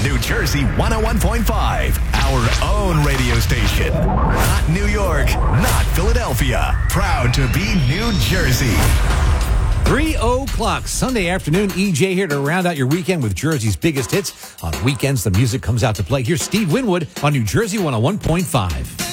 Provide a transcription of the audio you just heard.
New Jersey 101.5, our own radio station. Not New York, not Philadelphia. Proud to be New Jersey. 3 o'clock Sunday afternoon. EJ here to round out your weekend with Jersey's biggest hits. On weekends, the music comes out to play. Here's Steve Winwood on New Jersey 101.5.